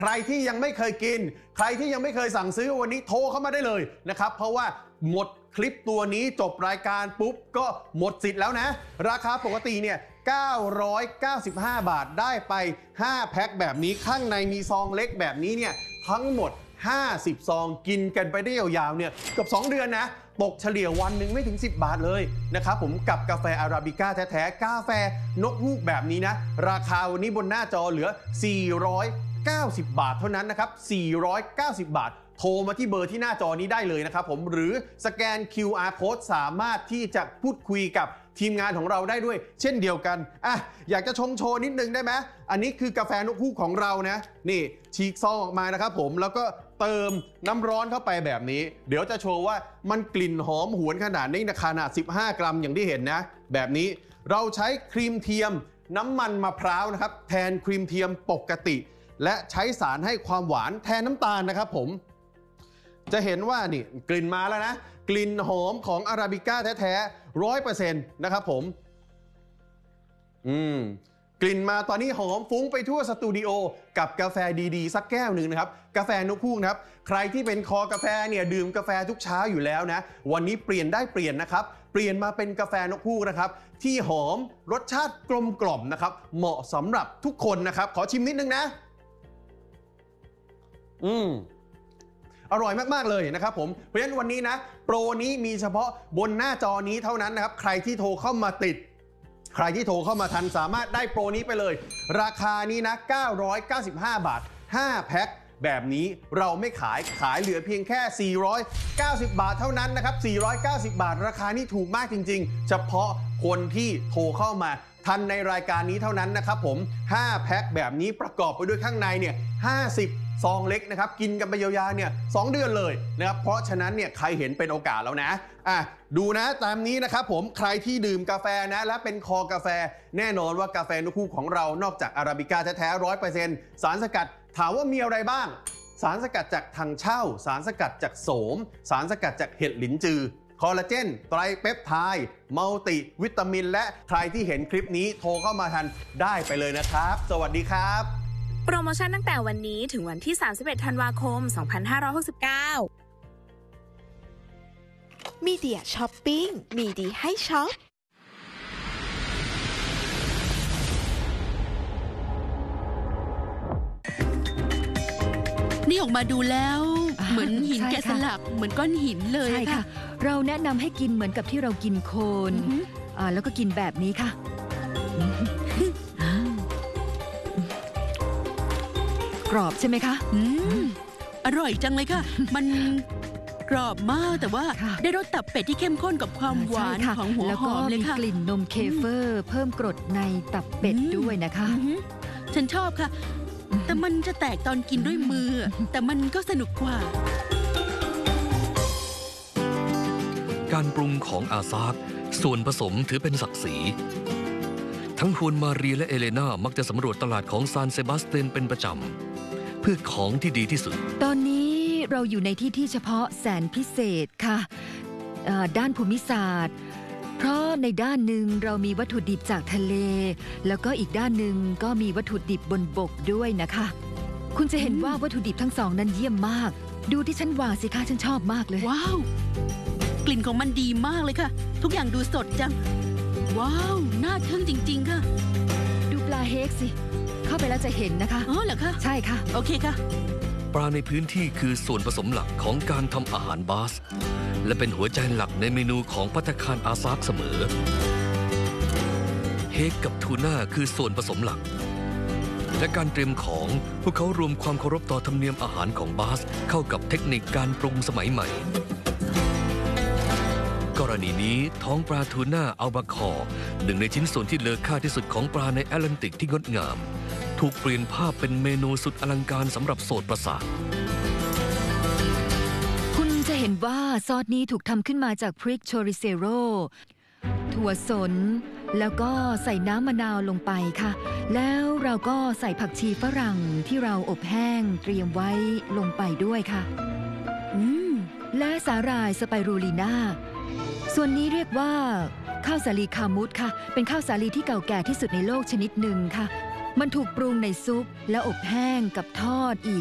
ใครที่ยังไม่เคยกินใครที่ยังไม่เคยสั่งซื้อวันนี้โทรเข้ามาได้เลยนะครับเพราะว่าหมดคลิปตัวนี้จบรายการปุ๊บก็หมดสิทธิ์แล้วนะราคาปกติเนี่ย995 บาทได้ไป5แพ็คแบบนี้ข้างในมีซองเล็กแบบนี้เนี่ยทั้งหมด50ซองกินกันไปได้ยาวๆเนี่ยเกือบ2 เดือนนะตกเฉลี่ยวันหนึ่งไม่ถึง10 บาทเลยนะครับผมกับกาแฟอาราบิก้าแท้ๆกาแฟนกฮูกแบบนี้นะราคาวันนี้บนหน้าจอเหลือ490 บาทเท่านั้นนะครับ490 บาทโทรมาที่เบอร์ที่หน้าจอนี้ได้เลยนะครับผมหรือสแกน QR Code สามารถที่จะพูดคุยกับทีมงานของเราได้ด้วยเช่นเดียวกันอยากจะชงโชว์นิดนึงได้ไหมอันนี้คือกาแฟนกฮูกของเรานะนี่ฉีกซองออกมานะครับผมแล้วก็เติมน้ำร้อนเข้าไปแบบนี้เดี๋ยวจะโชว์ว่ามันกลิ่นหอมหวนขนาดนี้ขนาด15 กรัมอย่างที่เห็นนะแบบนี้เราใช้ครีมเทียมน้ำมันมะพร้าวนะครับแทนครีมเทียมปกติและใช้สารให้ความหวานแทนน้ำตาลนะครับผมจะเห็นว่านี่กลิ่นมาแล้วนะกลิ่นหอมของอาราบิก้าแท้ๆ 100% นะครับผมกลิ่นมาตอนนี้หอมฟุ้งไปทั่วสตูดิโอกับกาแฟดีๆสักแก้วหนึ่งนะครับกาแฟนกฮูกนะครับใครที่เป็นคอกาแฟเนี่ยดื่มกาแฟทุกเช้าอยู่แล้วนะวันนี้เปลี่ยนได้เปลี่ยนนะครับเปลี่ยนมาเป็นกาแฟนกฮูกนะครับที่หอมรสชาติกลมกล่อมนะครับเหมาะสำหรับทุกคนนะครับขอชิมนิดนึงนะอร่อยมากๆเลยนะครับผมเพราะฉะนั้นวันนี้นะโปรนี้มีเฉพาะบนหน้าจอนี้เท่านั้นนะครับใครที่โทรเข้ามาติดใครที่โทรเข้ามาทันสามารถได้โปรนี้ไปเลยราคานี้นะ995 บาท5แพ็คแบบนี้เราไม่ขายเหลือเพียงแค่490 บาทเท่านั้นนะครับ490 บาทราคานี้ถูกมากจริงๆเฉพาะคนที่โทรเข้ามาทันในรายการนี้เท่านั้นนะครับผม5แพ็คแบบนี้ประกอบไปด้วยข้างในเนี่ย50ซองเล็กนะครับกินกันไปยาวๆเนี่ย2 เดือนเลยนะครับเพราะฉะนั้นเนี่ยใครเห็นเป็นโอกาสแล้วนะดูนะตามนี้นะครับผมใครที่ดื่มกาแฟนะและเป็นคอกาแฟแน่นอนว่ากาแฟนกฮูกของเรานอกจากอาราบิก้าแท้ๆ 100% สารสกัดถามว่ามีอะไรบ้างสารสกัดจากถังเช่าสารสกัดจากโสมสารสกัดจากเห็ดหลินจือคอลลาเจนไตรเปปไทด์มัลติวิตามินและใครที่เห็นคลิปนี้โทรเข้ามาทันได้ไปเลยนะครับสวัสดีครับโปรโมชั่นตั้งแต่วันนี้ถึงวันที่31 ธันวาคม 2569 มีเดียช้อปปิ้งมีดีให้ช็อปนี่ออกมาดูแล้วเหมือนหินแกะสลักเหมือนก้อนหินเลยค่ะเราแนะนำให้กินเหมือนกับที่เรากินโคนแล้วก็กินแบบนี้ค่ะกรอบใช่ไหมคะอร่อยจังเลยค่ะมันกรอบมากแต่ว่าได้รสตับเป็ดที่เข้มข้นกับความหวานของหัวหอมเลยค่ะแล้วก็มีกลิ่นนมเคเฟอร์เพิ่มกรดในตับเป็ดด้วยนะคะฉันชอบค่ะแต่มันจะแตกตอนกินด้วยมือแต่มันก็สนุกกว่าการปรุงของอาซากส่วนผสมถือเป็นศักดิ์ศรีทั้งฮวนมาเรียและเอเลนามักจะสำรวจตลาดของซานเซบาสเตียนเป็นประจำเพื่อของที่ดีที่สุดตอนนี้เราอยู่ในที่เฉพาะแสนพิเศษค่ะด้านภูมิศาสตร์เพราะในด้านหนึ่งเรามีวัตถุดิบจากทะเลแล้วก็อีกด้านหนึ่งก็มีวัตถุดิบบนบกด้วยนะคะคุณจะเห็นว่าวัตถุดิบทั้งสองนั้นเยี่ยมมากดูที่ฉันวางสิคะฉันชอบมากเลยว้าวกลิ่นของมันดีมากเลยค่ะทุกอย่างดูสดจังว้าวน่าทึ่งจริงๆค่ะดูปลาเฮกสิเข้าไปแล้วจะเห็นนะคะอ๋อเหรอคะใช่ค่ะโอเคค่ะปลาในพื้นที่คือส่วนผสมหลักของการทำอาหารบาสและเป็นหัวใจหลักในเมนูของภัตตาคารอาซากเสมอเฮกกับทูน่าคือส่วนผสมหลักและการเตรียมของพวกเขารวมความเคารพต่อธรรมเนียมอาหารของบาสเข้ากับเทคนิคการปรุงสมัยใหม่กรณีนี้ท้องปลาทูน่าอัลบาคอร์หนึ่งในชิ้นส่วนที่เลอค่าที่สุดของปลาในแอตแลนติกที่งดงามถูกเปลี่ยนภาพเป็นเมนูสุดอลังการสำหรับโสตประสาทคุณจะเห็นว่าซอสนี้ถูกทำขึ้นมาจากพริกโชริเซโร่ถั่วสนแล้วก็ใส่น้ำมะนาวลงไปค่ะแล้วเราก็ใส่ผักชีฝรั่งที่เราอบแห้งเตรียมไว้ลงไปด้วยค่ะและสาหร่ายสไปรูลีน่าส่วนนี้เรียกว่าข้าวสาลีคามุดค่ะเป็นข้าวสาลีที่เก่าแก่ที่สุดในโลกชนิดหนึ่งค่ะมันถูกปรุงในซุปและอบแห้งกับทอดอีก